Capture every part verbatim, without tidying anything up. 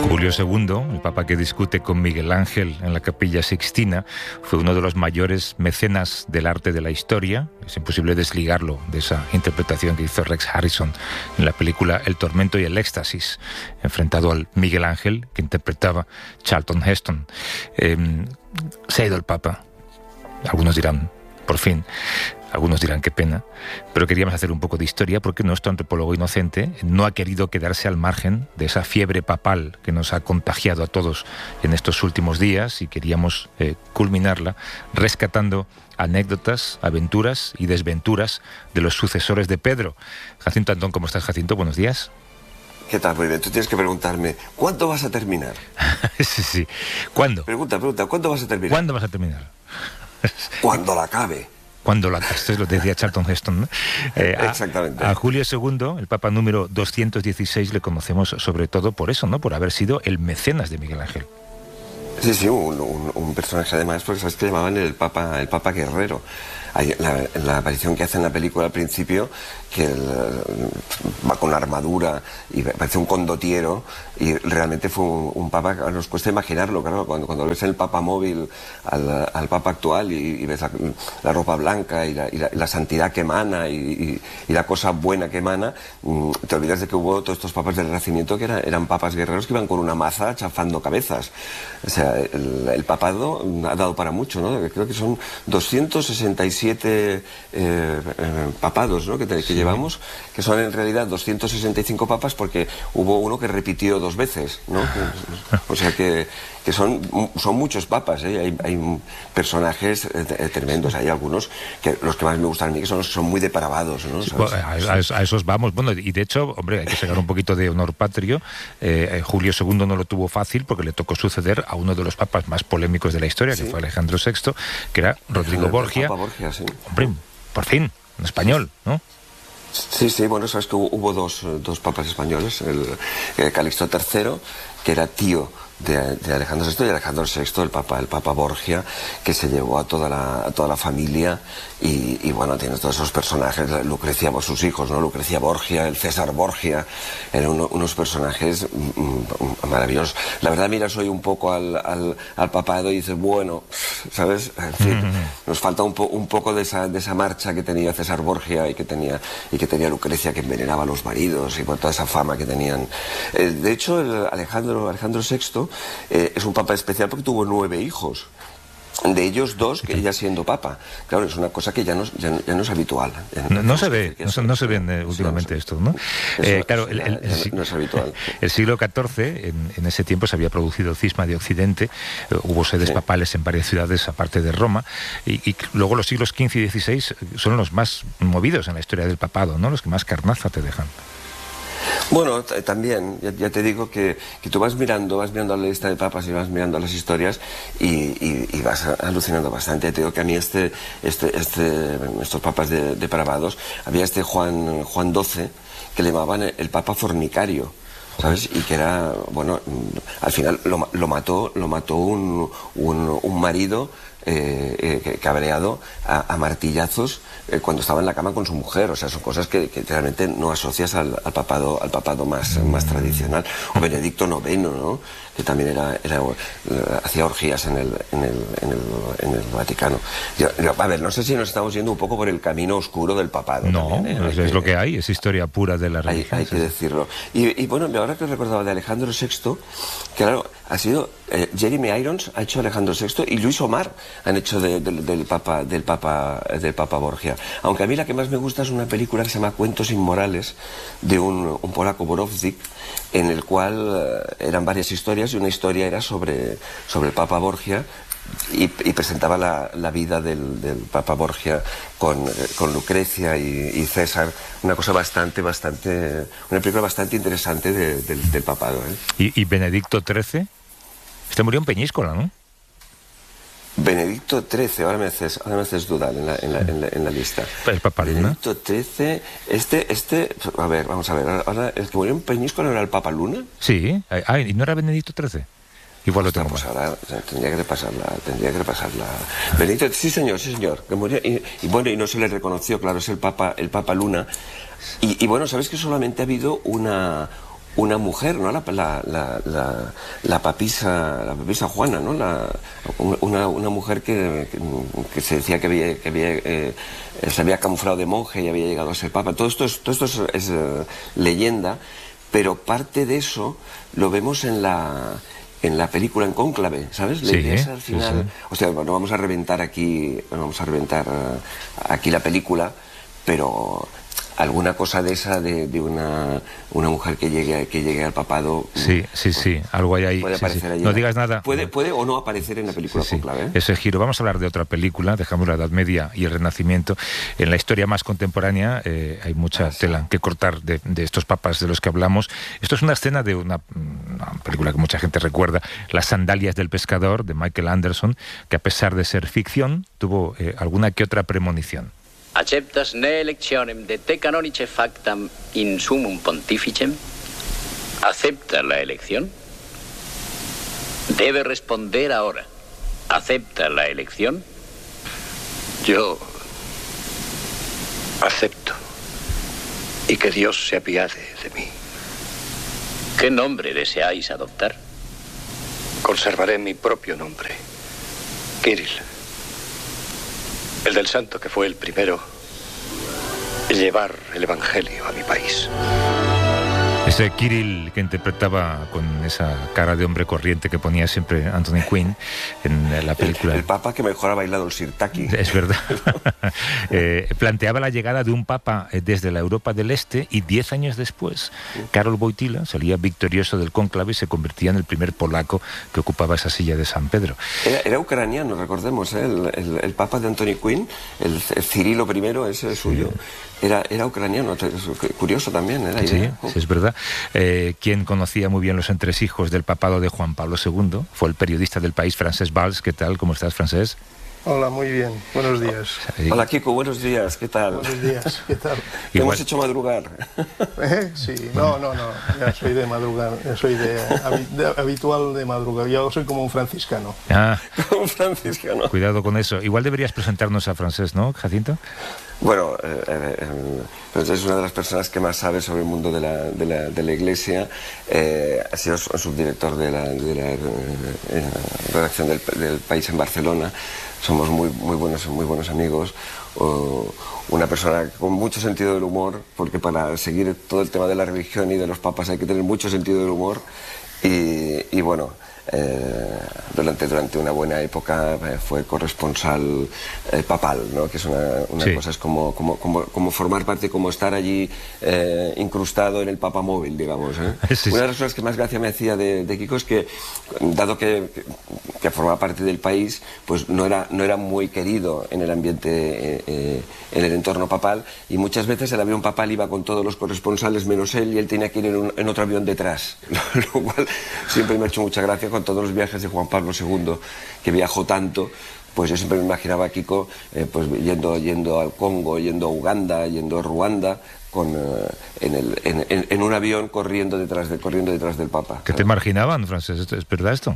Julio segundo, el papa que discute con Miguel Ángel en la Capilla Sixtina, fue uno de los mayores mecenas del arte de la historia. Es imposible desligarlo de esa interpretación que hizo Rex Harrison en la película El tormento y el éxtasis, enfrentado al Miguel Ángel que interpretaba Charlton Heston. Eh, se ha ido el papa. Algunos dirán, por fin. Algunos dirán qué pena, pero queríamos hacer un poco de historia porque nuestro antropólogo inocente no ha querido quedarse al margen de esa fiebre papal que nos ha contagiado a todos en estos últimos días y queríamos eh, culminarla rescatando anécdotas, aventuras y desventuras de los sucesores de Pedro. Jacinto Antón, ¿cómo estás, Jacinto? Buenos días. ¿Qué tal? Muy bien, tú tienes que preguntarme, ¿cuándo vas a terminar? sí, sí. ¿Cuándo? Pregunta, pregunta, ¿cuándo vas a terminar? ¿Cuándo vas a terminar? Cuando la acabe. Cuando la, esto es lo que decía Charlton Heston, ¿no? Eh, a, Exactamente. A Julio segundo, el Papa número doscientos dieciséis, le conocemos sobre todo por eso, ¿no? Por haber sido el mecenas de Miguel Ángel. Sí, sí, un, un, un personaje además, porque sabes que llamaban el Papa, el Papa Guerrero. Hay la, la aparición que hace en la película al principio, que el, va con la armadura y parece un condotiero, y realmente fue un, un papa, nos cuesta imaginarlo, claro, cuando, cuando ves el papa móvil al, al papa actual y, y ves la, la ropa blanca y la, y, la, y la santidad que emana y, y, y la cosa buena que emana, te olvidas de que hubo todos estos papas del Renacimiento que era, eran papas guerreros que iban con una maza chafando cabezas. O sea, el, el papado ha dado para mucho, ¿no? Creo que son doscientos sesenta y siete eh, eh, papados, ¿no? que, te, que sí. llevamos, que son en realidad doscientos sesenta y cinco papas porque hubo uno que repitió dos veces, ¿no? O sea que, que son, son muchos papas, ¿eh? hay, hay personajes eh, tremendos, hay algunos que los que más me gustan a mí que son, son muy depravados, ¿no? Sí, bueno, a, a, a esos vamos, bueno, y de hecho, hombre, hay que sacar un poquito de honor patrio. eh, Julio segundo no lo tuvo fácil porque le tocó suceder a uno de los papas más polémicos de la historia, sí. que fue Alejandro sexto, que era Rodrigo el, Borgia. El Borgia sí. Hombre, por fin, en español, ¿no? Sí, sí, bueno, sabes que hubo, hubo dos, dos papas españoles, el, el Calixto tercero, que era tío de, de Alejandro sexto, y Alejandro sexto, el papa, el papa Borgia, que se llevó a toda la, a toda la familia, y, y bueno, tienes todos esos personajes, Lucrecia, sus hijos, ¿no? Lucrecia Borgia, el César Borgia, eran uno, unos personajes mm, maravillosos. La verdad, miras hoy un poco al, al, al papado y dices, bueno, ¿sabes? En fin, mm-hmm. nos falta un, po, un poco de esa, de esa marcha que tenía César Borgia y que tenía, y que tenía Lucrecia, que envenenaba a los maridos, y por toda esa fama que tenían. Eh, de hecho, el Alejandro, Alejandro sexto eh, es un papa especial porque tuvo nueve hijos. De ellos dos, que ya siendo papa. Claro, es una cosa que ya no, ya, ya no es habitual. No, no se ve, no, no se ven eh, últimamente esto, ¿no? Eso, eh, claro, el, el, el, el, no es habitual. El siglo catorce, en, en ese tiempo se había producido cisma de Occidente, eh, hubo sedes sí. papales en varias ciudades aparte de Roma, y, y luego los siglos quince y dieciséis son los más movidos en la historia del papado, ¿no? Los que más carnaza te dejan. Bueno, también, ya, ya te digo que, que tú vas mirando, vas mirando la lista de papas y vas mirando las historias y, y, y vas alucinando bastante. Te digo que a mí este, este, este, estos papas de, depravados, había este Juan, Juan doce, que le llamaban el, el papa fornicario, ¿sabes? Y que era, bueno, al final lo, lo mató, lo mató un, un, un marido Eh, eh, cabreado a, a martillazos eh, cuando estaba en la cama con su mujer. O sea, son cosas que, que realmente no asocias al, al papado al papado más, más tradicional. O Benedicto noveno, ¿no? Que también era, era uh, hacía orgías en el, en el, en el, en el Vaticano. Yo, yo, a ver, no sé si nos estamos yendo un poco por el camino oscuro del papado. No, también, ¿eh? es, es lo que hay, es historia pura de la religión. Hay, hay que decirlo. Y, y bueno, ahora que recordaba de Alejandro sexto, que claro, ha sido eh, Jeremy Irons ha hecho Alejandro sexto y Luis Omar han hecho de, de, del Papa del Papa del Papa Borgia. Aunque a mí la que más me gusta es una película que se llama Cuentos Inmorales, de un, un polaco, Borowczyk, en el cual eh, eran varias historias y una historia era sobre, sobre el Papa Borgia. Y, y presentaba la, la vida del, del Papa Borgia con, con Lucrecia y, y César, una cosa bastante, bastante, una película bastante interesante de, de, del papado, ¿eh? ¿Y, y Benedicto trece? Este murió en Peñíscola, ¿no? Benedicto trece, ahora me haces, ahora me haces dudar en la, en la, en la, en la lista. El Papa Luna. Benedicto trece, este, este, a ver, vamos a ver, ahora el que murió en Peñíscola no era el Papa Luna. Sí, ah, ¿y no era Benedicto trece? Igual lo tengo. Pues ahora tendría que repasarla, tendría que repasarla. Benedicto, sí señor, sí señor, que murió, y, y bueno, y no se le reconoció, claro, es el Papa, el Papa Luna. Y, y bueno, sabes que solamente ha habido una una mujer, ¿no? La, la, la, la, la papisa, la papisa Juana, ¿no? La, una, una mujer que, que, que se decía que había, que había eh, se había camuflado de monje y había llegado a ser papa. Todo esto es, todo esto es, es uh, leyenda, pero parte de eso lo vemos en la en la película, en Cónclave, ¿sabes? La sí, idea es al final, sí, sí. O sea, no vamos a reventar aquí, no vamos a reventar uh, aquí la película, pero alguna cosa de esa de, de una, una mujer que llegue que llegue al papado. Sí, sí, sí, algo hay ahí. Puede sí, aparecer sí. allí. No digas nada. Puede, puede o no aparecer en la película sí, sí. Cónclave, ¿eh? Ese giro. Vamos a hablar de otra película, dejamos la Edad Media y el Renacimiento. En la historia más contemporánea eh, hay mucha ah, sí. tela que cortar de, de estos papas de los que hablamos. Esto es una escena de una, una película que mucha gente recuerda, Las sandalias del pescador, de Michael Anderson, que a pesar de ser ficción, tuvo eh, alguna que otra premonición. ¿Acceptas ne electionem de te canonice factam in sumum pontificem? ¿Acepta la elección? Debe responder ahora. ¿Acepta la elección? Yo acepto. Y que Dios se apiade de mí. ¿Qué nombre deseáis adoptar? Conservaré mi propio nombre. Kirill. El del santo que fue el primero en llevar el evangelio a mi país. Ese Kirill que interpretaba con esa cara de hombre corriente que ponía siempre Anthony Quinn en la película. El, el papa que mejor ha bailado el sirtaki. Es verdad. eh, planteaba la llegada de un papa desde la Europa del Este y diez años después, Karol Wojtyła salía victorioso del cónclave y se convertía en el primer polaco que ocupaba esa silla de San Pedro. Era, era ucraniano, recordemos, ¿eh? el, el, el papa de Anthony Quinn, el, el Cirilo primero, ese es suyo. Sí. Era, era ucraniano, curioso también, era sí, idea. sí, es verdad. Eh, quien conocía muy bien los entresijos del papado de Juan Pablo segundo fue el periodista del País, Francesc Valls. ¿Qué tal? ¿Cómo estás, Francesc? Hola, muy bien. Buenos días. Hola, Kiko, buenos días. ¿Qué tal? Buenos días, ¿qué tal? Te hemos hecho madrugar. ¿Eh? Sí, no, no, no. Ya soy de madrugar. Ya soy de, de habitual de madrugar. Yo soy como un franciscano. Ah, como un franciscano. Cuidado con eso. Igual deberías presentarnos a Francesc, ¿no, Jacinto? Bueno, eh, eh, pues es una de las personas que más sabe sobre el mundo de la, de la, de la Iglesia. Eh, ha sido subdirector de la, de la eh, redacción del, del País en Barcelona. Somos muy, muy, buenos, muy buenos amigos. Uh, una persona con mucho sentido del humor, porque para seguir todo el tema de la religión y de los papas hay que tener mucho sentido del humor. Y, y bueno... Eh, durante, durante una buena época eh, fue corresponsal eh, papal, ¿no? Que es una, una sí. cosa, es como, como, como, como formar parte, como estar allí eh, incrustado en el papamóvil, digamos, ¿eh? Sí, una de las cosas que más gracia me hacía de, de Kiko es que, dado que, que, que formaba parte del país, pues no era, no era muy querido en el ambiente, eh, eh, en el entorno papal, y muchas veces el avión papal iba con todos los corresponsales menos él, y él tenía que ir en, un, en otro avión detrás, lo cual siempre me ha hecho mucha gracia con todos los viajes de Juan Pablo segundo, que viajó tanto. Pues yo siempre me imaginaba a Kiko eh, pues yendo, yendo al Congo, yendo a Uganda, yendo a Ruanda, con, eh, en, el, en, en, en un avión corriendo detrás, de, corriendo detrás del Papa. ¿Qué ¿sabes? Te marginaban, Francesc? ¿Es verdad esto?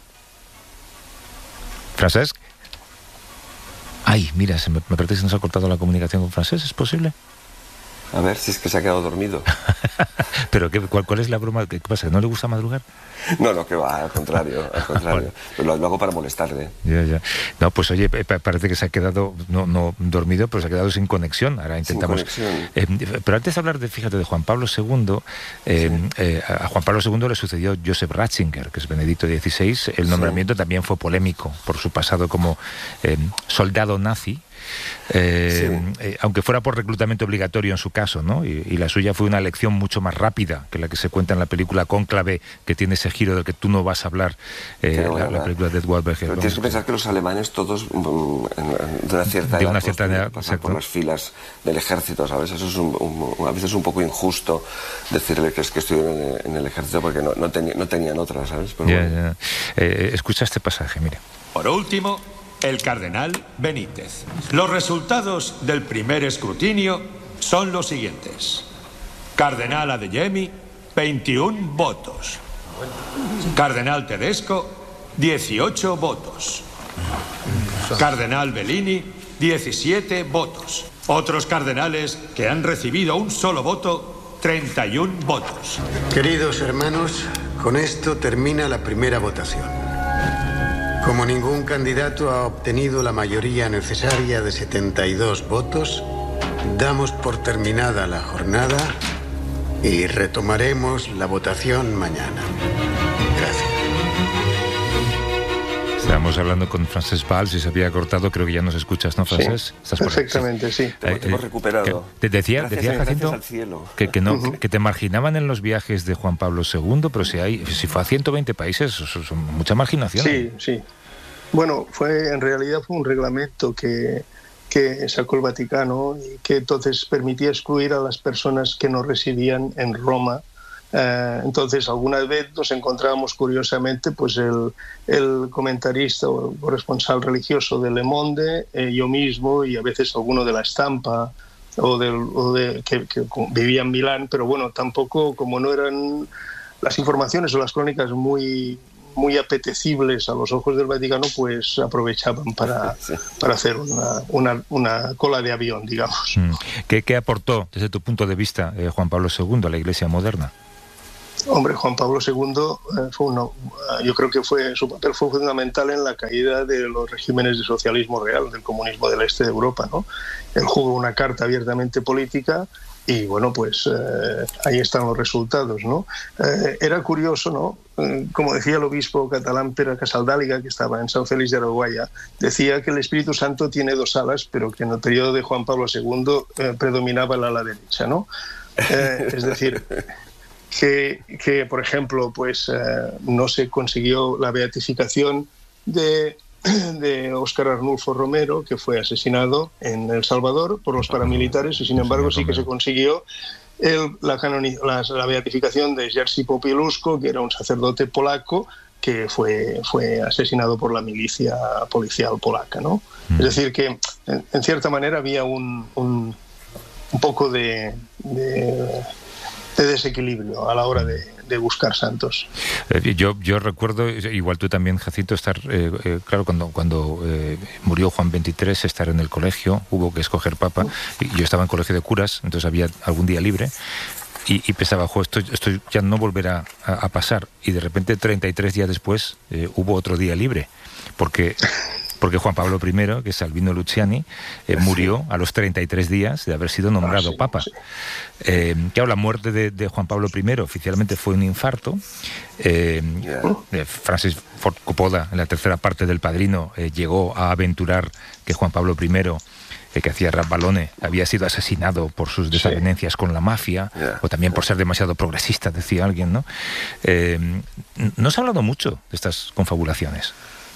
¿Francesc? Ay, mira, se me, me parece que se nos ha cortado la comunicación con Francesc, ¿es posible? A ver, si es que se ha quedado dormido. ¿Pero qué, cuál, cuál es la broma? ¿Qué pasa? ¿No le gusta madrugar? No, no, que va, al contrario, al contrario. Lo, lo hago para molestarle. Ya, ya. No, pues oye, parece que se ha quedado, no, no dormido, pero se ha quedado sin conexión. Ahora intentamos... Sin conexión. Eh, pero antes de hablar, de, fíjate, de Juan Pablo segundo, eh, sí. eh, a Juan Pablo segundo le sucedió Joseph Ratzinger, que es Benedicto dieciséis. El nombramiento sí. también fue polémico por su pasado como eh, soldado nazi. Eh, sí. eh, aunque fuera por reclutamiento obligatorio en su caso, ¿no? Y, y la suya fue una elección mucho más rápida que la que se cuenta en la película Cónclave, que tiene ese giro del que tú no vas a hablar, eh, no, la, la película de Edward Berger. Pero tienes que pensar que los alemanes todos um, de una cierta de edad, una cierta edad pasan por las filas del ejército, ¿sabes? Eso es un, un, a veces un poco injusto decirle que es que estoy en, en el ejército porque no, no, teni, no tenían otra, ¿sabes? Pero yeah, bueno. yeah. Eh, escucha este pasaje, mira. Por último, el cardenal Benítez. Los resultados del primer escrutinio son los siguientes. Cardenal Adeyemi, veintiún votos. Cardenal Tedesco, dieciocho votos. Cardenal Bellini, diecisiete votos. Otros cardenales que han recibido un solo voto treinta y uno votos. Queridos hermanos, con esto termina la primera votación. Como ningún candidato ha obtenido la mayoría necesaria de setenta y dos votos, damos por terminada la jornada y retomaremos la votación mañana. Gracias. Estábamos hablando con Francesc Valls y se había cortado, creo que ya nos escuchas, ¿no, Francesc? Sí, ¿Estás por perfectamente, sí. Te, te hemos recuperado. Te decía, gracias, decía Jacinto, al cielo. que, que, no, Uh-huh. que, que te marginaban en los viajes de Juan Pablo segundo, pero si hay, si fue a ciento veinte países, eso es mucha marginación. Sí, sí. Bueno, fue en realidad fue un reglamento que, que sacó el Vaticano y que entonces permitía excluir a las personas que no residían en Roma. Eh, entonces, alguna vez nos encontrábamos curiosamente, pues el, el comentarista o el corresponsal religioso de Le Monde, eh, yo mismo y a veces alguno de La Estampa o, del, o de que, que vivía en Milán, pero bueno, tampoco, como no eran las informaciones o las crónicas muy muy apetecibles a los ojos del Vaticano, pues aprovechaban para, sí. para hacer una, una, una cola de avión, digamos. ¿Qué, qué aportó, desde tu punto de vista, eh, Juan Pablo segundo a la Iglesia moderna? Hombre, Juan Pablo segundo, eh, fue uno, yo creo que fue su papel fue fundamental en la caída de los regímenes de socialismo real, del comunismo del este de Europa, ¿no? Él jugó una carta abiertamente política y, bueno, pues eh, ahí están los resultados, ¿no? Eh, era curioso, ¿no? Eh, como decía el obispo catalán Pere Casaldáliga, que estaba en San Félix de Araguaia, decía que el Espíritu Santo tiene dos alas, pero que en el periodo de Juan Pablo segundo eh, predominaba el ala derecha, ¿no? Eh, es decir... Que, que, por ejemplo, pues eh, no se consiguió la beatificación de, de Óscar Arnulfo Romero, que fue asesinado en El Salvador por los paramilitares, y sin embargo sí que se consiguió el, la, canoni, la, la beatificación de Jerzy Popieluszko, que era un sacerdote polaco que fue, fue asesinado por la milicia policial polaca, ¿no? Mm. Es decir, que en, en cierta manera había un, un, un poco de... de de desequilibrio a la hora de, de buscar santos. Eh, yo, yo recuerdo, igual tú también, Jacinto, estar, eh, eh, claro, cuando, cuando eh, murió Juan veintitrés, estar en el colegio, hubo que escoger papa, y yo estaba en colegio de curas, entonces había algún día libre, y, y pensaba, jo, esto, esto ya no volverá a, a pasar, y de repente treinta y tres días después eh, hubo otro día libre, porque... Porque Juan Pablo primero, que es Albino Luciani, eh, murió a los treinta y tres días de haber sido nombrado ah, sí, papa. Sí. Eh, claro, la muerte de, de Juan Pablo primero oficialmente fue un infarto. Eh, yeah. Francis Ford Coppola, en la tercera parte del Padrino, eh, llegó a aventurar que Juan Pablo primero, eh, que hacía rap balone, había sido asesinado por sus desavenencias sí. con la mafia, yeah. o también por ser demasiado progresista, decía alguien, ¿no? Eh, no se ha hablado mucho de estas confabulaciones.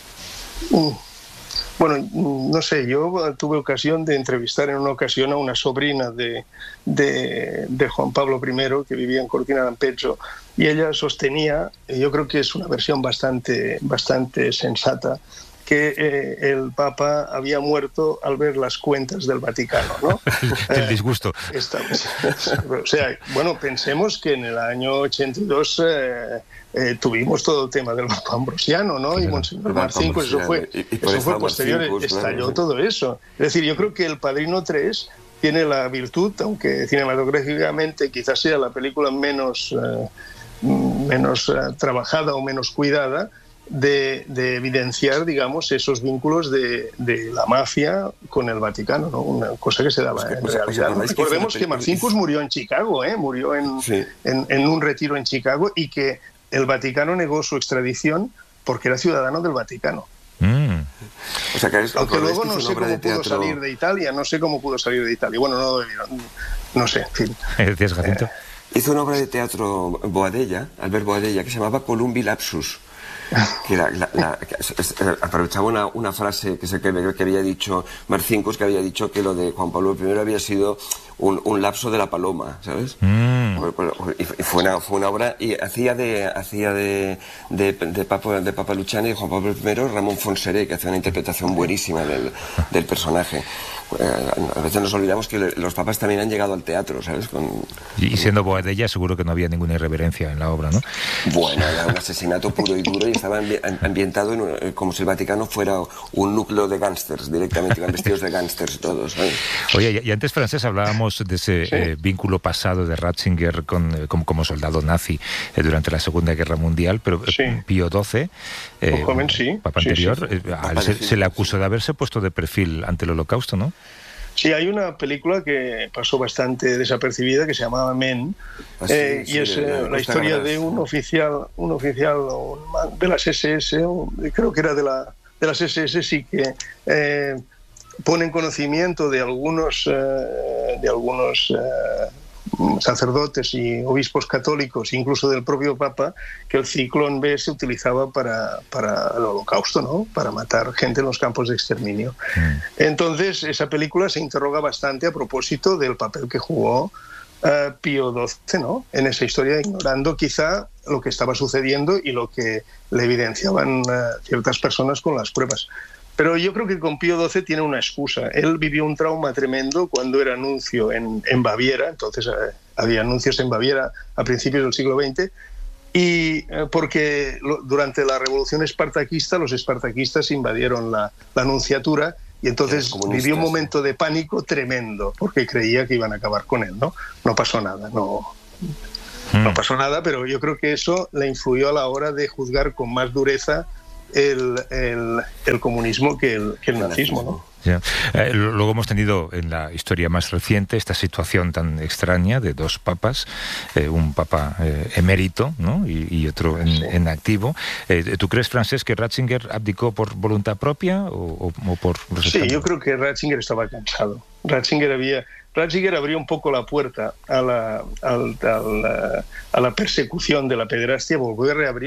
Uh. Bueno, no sé, yo tuve ocasión de entrevistar en una ocasión a una sobrina de, de, de Juan Pablo primero, que vivía en Cortina d'Ampezzo, y ella sostenía, y yo creo que es una versión bastante, bastante sensata, que eh, el Papa había muerto al ver las cuentas del Vaticano, ¿no? El disgusto. Eh, esta, o sea, bueno, pensemos que en el año ochenta y dos eh, eh, tuvimos todo el tema del Papa Ambrosiano, ¿no? Claro. Y Monseñor Marcinkus, eso fue, y, y eso fue posterior, Marcinkus, estalló claro. todo eso. Es decir, yo creo que El Padrino tres tiene la virtud, aunque cinematográficamente quizás sea la película menos, eh, menos eh, trabajada o menos cuidada, De, de evidenciar, digamos, esos vínculos de, de la mafia con el Vaticano, ¿no? Una cosa que se daba es que, en pues, realidad. ¿No? Recordemos que, que Marcinkus murió en Chicago, ¿eh? Murió en, sí. en, en un retiro en Chicago, y que el Vaticano negó su extradición porque era ciudadano del Vaticano. Mm. O sea, que es, aunque luego no sé cómo pudo salir de Italia, no sé cómo pudo salir de Italia. Bueno, no, no sé, en fin. ¿Decías, Jacinto? Eh, Hizo una obra de teatro Boadella, Albert Boadella, que se llamaba Columbi Lapsus. Que la, la, la, que aprovechaba una, una frase que, se, que, que había dicho Marcinkus, que había dicho que lo de Juan Pablo primero había sido un, un lapso de la paloma, ¿sabes? Mm. Y fue una, fue una obra, y hacía de hacía de, de, de, Papa, de Papa Luciani y Juan Pablo primero Ramón Fonseré, que hacía una interpretación buenísima del, del personaje. a veces nos olvidamos que los papas también han llegado al teatro, ¿sabes? Con... Y siendo Boadella seguro que no había ninguna irreverencia en la obra, ¿no? Bueno, era un asesinato puro y duro y estaba ambientado en, como si el Vaticano fuera un núcleo de gángsters, directamente, iban vestidos de gángsters todos, ¿sabes? Oye, y antes, Francés, hablábamos de ese sí. eh, vínculo pasado de Ratzinger con, eh, como, como soldado nazi eh, durante la Segunda Guerra Mundial, pero sí. Pío doce, eh, joven, sí. Papa sí, anterior, sí, sí. Eh, a él se, se le acusó de haberse puesto de perfil ante el Holocausto, ¿no? Sí, hay una película que pasó bastante desapercibida que se llamaba Men, ah, sí, eh, sí, y es eh, la historia de un oficial, un oficial un, de las ese ese, un, creo que era de, la, de las ese ese, sí que eh, pone en conocimiento de algunos, eh, de algunos eh, sacerdotes y obispos católicos, incluso del propio Papa, que el Ciclón B se utilizaba para, para el Holocausto, ¿no? Para matar gente en los campos de exterminio. Mm. Entonces, esa película se interroga bastante a propósito del papel que jugó uh, Pío doce, ¿no? En esa historia, ignorando quizá lo que estaba sucediendo y lo que le evidenciaban uh, ciertas personas con las pruebas. Pero yo creo que con Pío doce tiene una excusa. Él vivió un trauma tremendo cuando era nuncio en, en Baviera, entonces eh, había anuncios en Baviera a principios del siglo veinte, y eh, porque lo, durante la revolución espartaquista los espartaquistas invadieron la, la nunciatura y entonces vivió un momento de pánico tremendo porque creía que iban a acabar con él, ¿no? No pasó nada, no, mm. no pasó nada, pero yo creo que eso le influyó a la hora de juzgar con más dureza El, el, el comunismo que el, que el nazismo, ¿no? Ya. Eh, luego hemos tenido en la historia más reciente esta situación tan extraña de dos papas, eh, un papa eh, emérito, ¿no? y, y otro en, sí. en activo. Eh, ¿Tú crees, Francés, que Ratzinger abdicó por voluntad propia o, o, o por los Sí, yo creo que Ratzinger estaba cansado. Ratzinger había Ratzinger abrió un poco la puerta a la, a la, a la persecución de la pederastia, volvió a reabrir